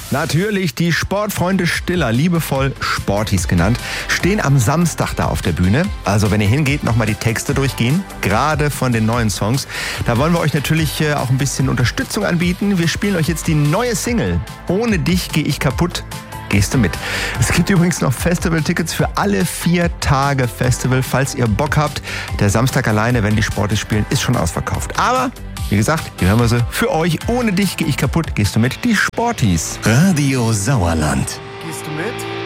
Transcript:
Natürlich, die Sportfreunde Stiller, liebevoll Sportis genannt, stehen am Samstag da auf der Bühne. Also wenn ihr hingeht, nochmal die Texte durchgehen, gerade von den neuen Songs. Da wollen wir euch natürlich auch ein bisschen Unterstützung anbieten. Wir spielen euch jetzt die neue Single. Ohne dich gehe ich kaputt. Gehst du mit? Es gibt übrigens noch Festival-Tickets für alle 4 Tage Festival, falls ihr Bock habt. Der Samstag alleine, wenn die Sportis spielen, ist schon ausverkauft. Aber, wie gesagt, hier hören wir sie. Für euch, ohne dich gehe ich kaputt. Gehst du mit? Die Sportis. Radio Sauerland. Gehst du mit?